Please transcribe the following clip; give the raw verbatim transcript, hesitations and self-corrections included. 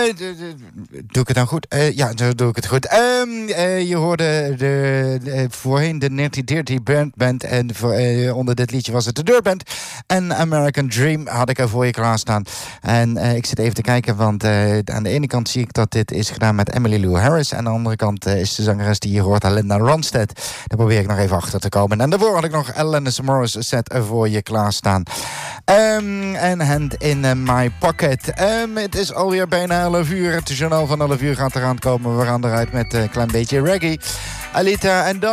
doe ik het dan goed? Uh, ja, zo doe ik het goed. Um, uh, je hoorde de, de, voorheen de negentien dertig Band Band. En voor, uh, onder dit liedje was het de Deurband. En American Dream had ik er voor je klaarstaan. En uh, ik zit even te kijken, want uh, aan de ene kant zie ik dat dit is gedaan met Emily Lou Harris. En aan de andere kant uh, is de zangeres die je hoort, Linda Ronstadt. Daar probeer ik nog even achter te komen. En daarvoor had ik nog Alanis Morris set voor je klaarstaan. Um, en Hand in uh, My Pocket. Um, het is alweer bijna elf uur. Het journaal van elf uur gaat eraan komen. We gaan eruit met een klein beetje reggae. Alita en dan